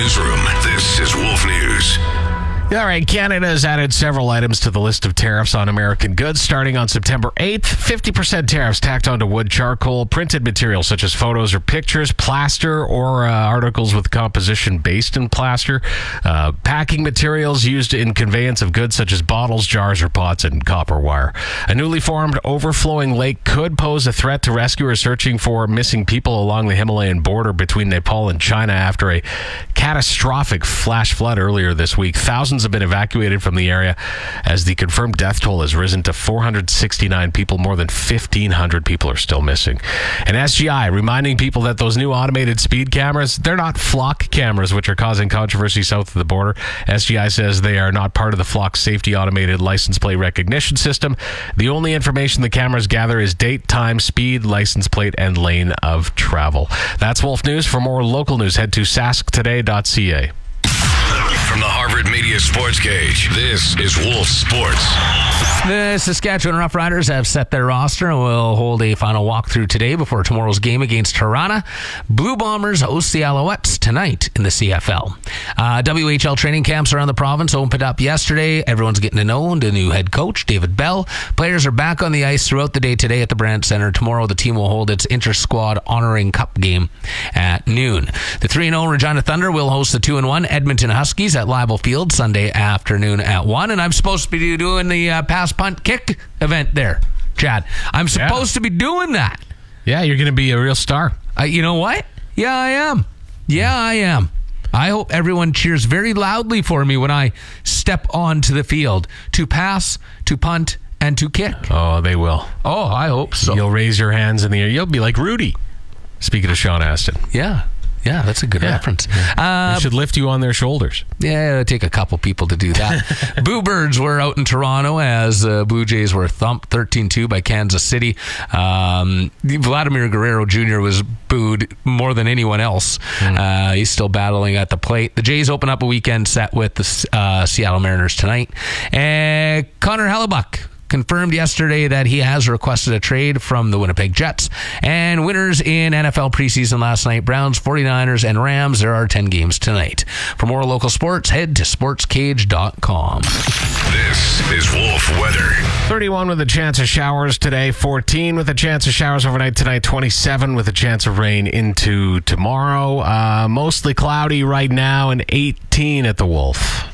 Newsroom. This is Wolf News. All right, Canada has added several items to the list of tariffs on American goods starting on September 8th. 50% tariffs tacked onto wood, charcoal, printed materials such as photos or pictures, plaster, or articles with composition based in plaster, packing materials used in conveyance of goods such as bottles, jars, or pots, and copper wire. A newly formed overflowing lake could pose a threat to rescuers searching for missing people along the Himalayan border between Nepal and China after a catastrophic flash flood earlier this week. Thousands have been evacuated from the area as the confirmed death toll has risen to 469 people. More than 1,500 people are still missing. And SGI reminding people that those new automated speed cameras, they're not flock cameras, which are causing controversy south of the border. SGI says they are not part of the flock safety automated license plate recognition system. The only information the cameras gather is date, time, speed, license plate, and lane of travel. That's Wolf News. For more local news, head to sasktoday.ca. From the Harvard Media Sports Cage, this is Wolf Sports. The Saskatchewan Roughriders have set their roster and will hold a final walkthrough today before tomorrow's game against Tirana. Blue Bombers host the Alouettes tonight in the CFL. WHL training camps around the province opened up yesterday. Everyone's getting to know the new head coach, David Bell. Players are back on the ice throughout the day today at the Brandt Centre. Tomorrow, the team will hold its inter-squad honoring cup game at noon. The 3-0 Regina Thunder will host the 2-1 Edmonton Huskies at Leibel Field Sunday afternoon at 1. And I'm supposed to be doing the pass, punt, kick event there, Chad. I'm supposed to be doing that. Yeah, you're going to be a real star. You know what? Yeah, I am. I hope everyone cheers very loudly for me when I step onto the field to pass, to punt, and to kick. Oh, they will. Oh, I hope so. You'll raise your hands in the air. You'll be like Rudy. Speaking of Sean Astin. Yeah, that's a good reference. They should lift you on their shoulders. Yeah, it'll take a couple people to do that. Boo Birds were out in Toronto as Blue Jays were thumped 13-2 by Kansas City. Vladimir Guerrero Jr. was booed more than anyone else. He's still battling at the plate. The Jays open up a weekend set with the Seattle Mariners tonight. And Connor Hellebuck confirmed yesterday that he has requested a trade from the Winnipeg Jets. And winners in NFL preseason last night, Browns, 49ers, and Rams. There are 10 games tonight. For more local sports, head to sportscage.com. This is Wolf Weather. 31 with a chance of showers today, 14 with a chance of showers overnight tonight, 27 with a chance of rain into tomorrow. Mostly cloudy right now, and 18 at the Wolf.